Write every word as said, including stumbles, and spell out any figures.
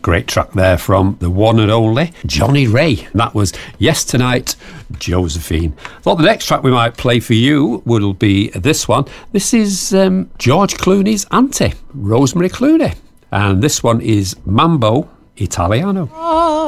Great track there from the one and only Johnny Ray. That was Yes Tonight, Josephine. Thought the next track we might play for you will be this one. This is um, George Clooney's auntie, Rosemary Clooney. And this one is Mambo Italiano.